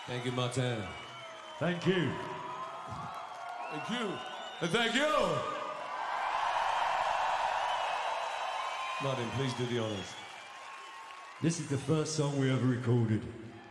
Thank you, Martin. Thank you. Thank you. And thank you. Martin, please do the honors. This is the first song we ever recorded.